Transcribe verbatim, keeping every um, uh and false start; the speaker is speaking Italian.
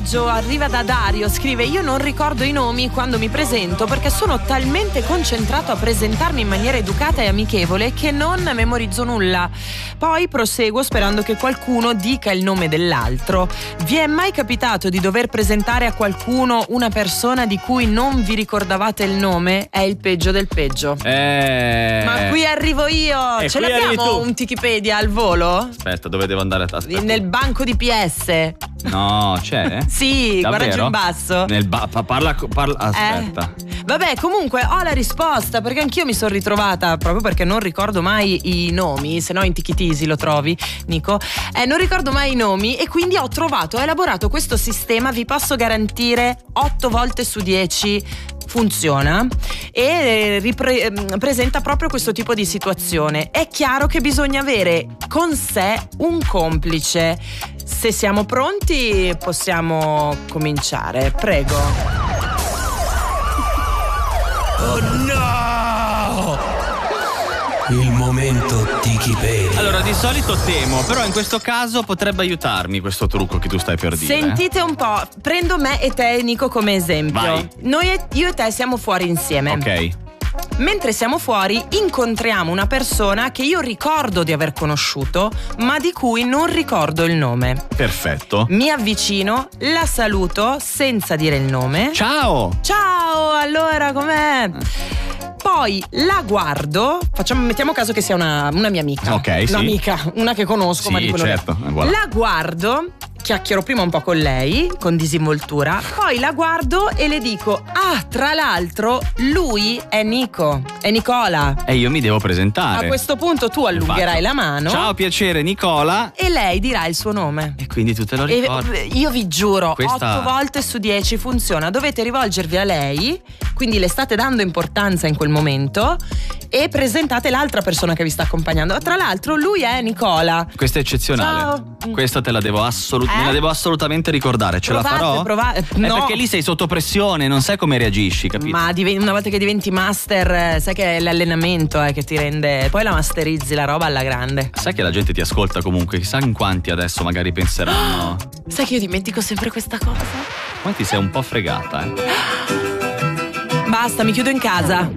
messaggio arriva da Dario, scrive: io non ricordo i nomi quando mi presento perché sono talmente concentrato a presentarmi in maniera educata e amichevole che non memorizzo nulla. Poi proseguo sperando che qualcuno dica il nome dell'altro. Vi è mai capitato di dover presentare a qualcuno una persona di cui non vi ricordavate il nome? È il peggio del peggio. Eh... Ma qui arrivo io. E Ce qui l'abbiamo un Wikipedia al volo? Aspetta, dove devo andare? Aspetta. Nel banco di P S. No, c'è? Sì, davvero? guarda giù in basso. Nel ba- parla, parla aspetta. Eh. Vabbè, comunque ho la risposta, perché anch'io mi sono ritrovata, proprio perché non ricordo mai i nomi, se no in Tikitisi lo trovi, Nico. Eh, non ricordo mai i nomi e quindi ho trovato, ho elaborato questo sistema, vi posso garantire otto volte su dieci funziona e ripre- presenta proprio questo tipo di situazione. È chiaro che bisogna avere con sé un complice. Se siamo pronti possiamo cominciare, prego. Oh no! Il momento Wikipedia. Allora, di solito temo, però in questo caso potrebbe aiutarmi questo trucco che tu stai per dire. Sentite un po', prendo me e te, Nico, come esempio. Vai. Noi, io e te siamo fuori insieme. Ok. Mentre siamo fuori incontriamo una persona che io ricordo di aver conosciuto, ma di cui non ricordo il nome. Perfetto. Mi avvicino, la saluto senza dire il nome. Ciao! Ciao, allora com'è? Poi la guardo, facciamo, mettiamo caso che sia una, una mia amica. Ok, sì. Un'amica, una che conosco, Sì, ma di cui certo, non è. voilà. La guardo, chiacchiero prima un po' con lei, con disinvoltura, poi la guardo e le dico: ah, tra l'altro lui è Nico, è Nicola. E io mi devo presentare. A questo punto tu allungherai Infatti. la mano. Ciao, piacere, Nicola. E lei dirà il suo nome. E quindi tu te lo E ricordi? io vi giuro, Questa- otto volte su dieci funziona. Dovete rivolgervi a lei, quindi le state dando importanza in quel momento e presentate l'altra persona che vi sta accompagnando. Tra l'altro lui è Nicola. Questa è eccezionale. Ciao. Questa te la devo assolut- Eh? me la devo assolutamente ricordare. Ce Provate, la farò? provate. È No. perché lì sei sotto pressione, non sai come reagisci, capito? Ma diven- una volta che diventi master, eh, sai che è l'allenamento eh, che ti rende. Poi la masterizzi la roba alla grande. Sai che la gente ti ascolta comunque, chissà in quanti adesso magari penseranno. Sai che io dimentico sempre questa cosa? Quanti sei un po' fregata, eh? Basta, mi chiudo in casa.